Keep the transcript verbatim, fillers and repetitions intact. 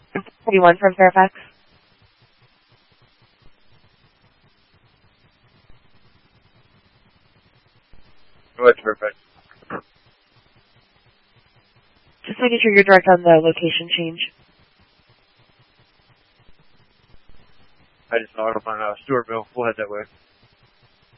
forty-one from Fairfax. Go ahead, Fairfax. Just making sure you're direct on the location change. I just saw it up on uh, Stewartville. We'll head that way.